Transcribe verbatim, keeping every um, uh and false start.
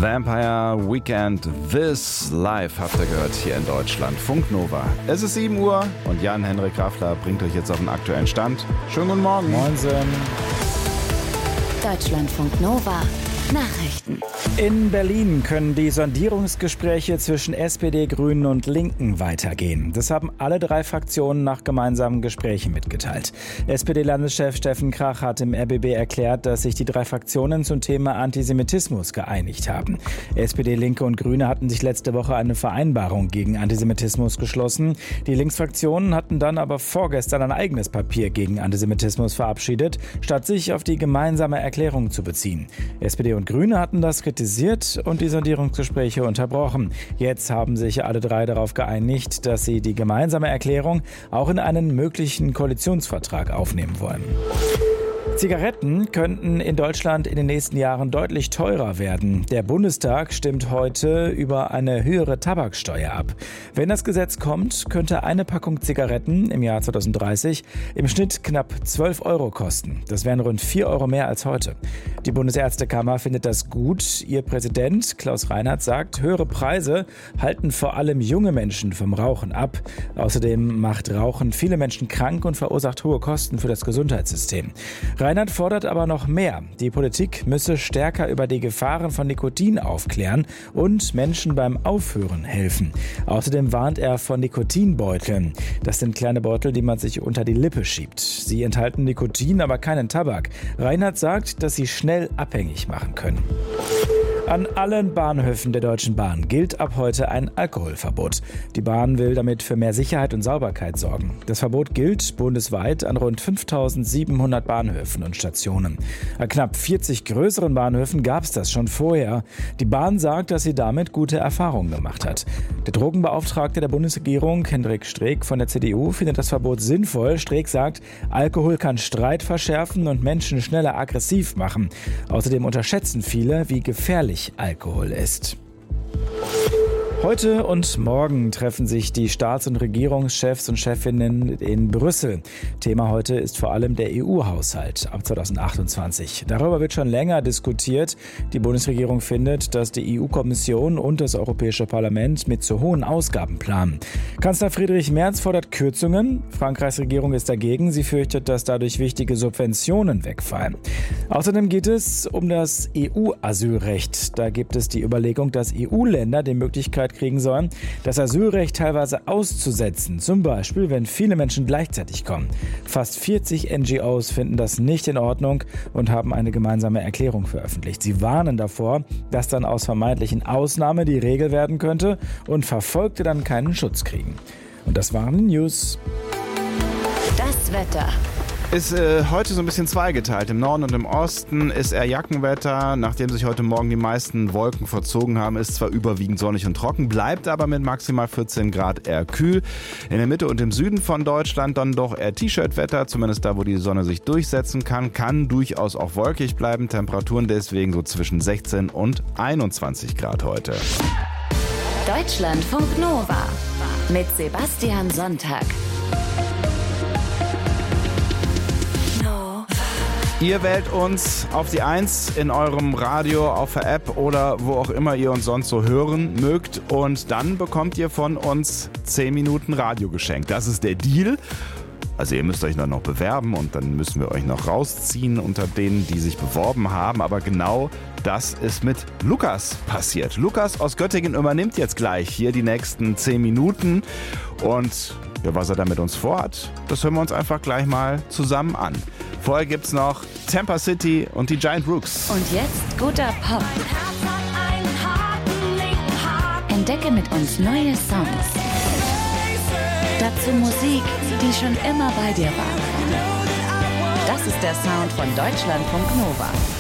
Vampire Weekend This Live habt ihr gehört hier in Deutschland. Funk Nova. Es ist sieben Uhr und Jan-Henrik Raffler bringt euch jetzt auf den aktuellen Stand. Schönen guten Morgen. Moinsen. Deutschlandfunk Nova. Nachrichten. In Berlin können die Sondierungsgespräche zwischen S P D, Grünen und Linken weitergehen. Das haben alle drei Fraktionen nach gemeinsamen Gesprächen mitgeteilt. S P D-Landeschef Steffen Krach hat im R B B erklärt, dass sich die drei Fraktionen zum Thema Antisemitismus geeinigt haben. S P D, Linke und Grüne hatten sich letzte Woche eine Vereinbarung gegen Antisemitismus geschlossen. Die Linksfraktionen hatten dann aber vorgestern ein eigenes Papier gegen Antisemitismus verabschiedet, statt sich auf die gemeinsame Erklärung zu beziehen. S P D und Grüne hatten das kritisiert und die Sondierungsgespräche unterbrochen. Jetzt haben sich alle drei darauf geeinigt, dass sie die gemeinsame Erklärung auch in einen möglichen Koalitionsvertrag aufnehmen wollen. Zigaretten könnten in Deutschland in den nächsten Jahren deutlich teurer werden. Der Bundestag stimmt heute über eine höhere Tabaksteuer ab. Wenn das Gesetz kommt, könnte eine Packung Zigaretten im Jahr zwanzig dreißig im Schnitt knapp zwölf Euro kosten. Das wären rund vier Euro mehr als heute. Die Bundesärztekammer findet das gut. Ihr Präsident Klaus Reinhardt sagt, höhere Preise halten vor allem junge Menschen vom Rauchen ab. Außerdem macht Rauchen viele Menschen krank und verursacht hohe Kosten für das Gesundheitssystem. Reinhardt fordert aber noch mehr. Die Politik müsse stärker über die Gefahren von Nikotin aufklären und Menschen beim Aufhören helfen. Außerdem warnt er vor Nikotinbeuteln. Das sind kleine Beutel, die man sich unter die Lippe schiebt. Sie enthalten Nikotin, aber keinen Tabak. Reinhardt sagt, dass sie schnell abhängig machen können. An allen Bahnhöfen der Deutschen Bahn gilt ab heute ein Alkoholverbot. Die Bahn will damit für mehr Sicherheit und Sauberkeit sorgen. Das Verbot gilt bundesweit an rund fünftausendsiebenhundert Bahnhöfen und Stationen. An knapp vierzig größeren Bahnhöfen gab es das schon vorher. Die Bahn sagt, dass sie damit gute Erfahrungen gemacht hat. Der Drogenbeauftragte der Bundesregierung, Hendrik Streeck von der C D U, findet das Verbot sinnvoll. Streeck sagt, Alkohol kann Streit verschärfen und Menschen schneller aggressiv machen. Außerdem unterschätzen viele, wie gefährlich Alkohol ist. Heute und morgen treffen sich die Staats- und Regierungschefs und Chefinnen in Brüssel. Thema heute ist vor allem der E U-Haushalt ab zwanzig achtundzwanzig. Darüber wird schon länger diskutiert. Die Bundesregierung findet, dass die E U-Kommission und das Europäische Parlament mit zu hohen Ausgaben planen. Kanzler Friedrich Merz fordert Kürzungen. Frankreichs Regierung ist dagegen. Sie fürchtet, dass dadurch wichtige Subventionen wegfallen. Außerdem geht es um das E U-Asylrecht. Da gibt es die Überlegung, dass E U-Länder die Möglichkeit kriegen sollen, das Asylrecht teilweise auszusetzen, zum Beispiel, wenn viele Menschen gleichzeitig kommen. Fast vierzig N G Os finden das nicht in Ordnung und haben eine gemeinsame Erklärung veröffentlicht. Sie warnen davor, dass dann aus vermeintlichen Ausnahmen die Regel werden könnte und Verfolgte dann keinen Schutz kriegen. Und das waren die News. Das Wetter. Ist äh, heute so ein bisschen zweigeteilt. Im Norden und im Osten ist eher Jackenwetter. Nachdem sich heute Morgen die meisten Wolken verzogen haben, ist zwar überwiegend sonnig und trocken, bleibt aber mit maximal vierzehn Grad eher kühl. In der Mitte und im Süden von Deutschland dann doch eher T-Shirt-Wetter, zumindest da, wo die Sonne sich durchsetzen kann. Kann durchaus auch wolkig bleiben. Temperaturen deswegen so zwischen sechzehn und einundzwanzig Grad heute. Deutschlandfunk Nova mit Sebastian Sonntag. Ihr wählt uns auf die eins in eurem Radio, auf der App oder wo auch immer ihr uns sonst so hören mögt. Und dann bekommt ihr von uns zehn Minuten Radio geschenkt. Das ist der Deal. Also ihr müsst euch dann noch bewerben und dann müssen wir euch noch rausziehen unter denen, die sich beworben haben. Aber genau das ist mit Lukas passiert. Lukas aus Göttingen übernimmt jetzt gleich hier die nächsten zehn Minuten. Und ja, was er da mit uns vorhat, das hören wir uns einfach gleich mal zusammen an. Vorher gibt's noch Tampa City und die Giant Rooks. Und jetzt guter Pop. Entdecke mit uns neue Songs. Dazu Musik, die schon immer bei dir war. Das ist der Sound von Deutschlandfunk Nova.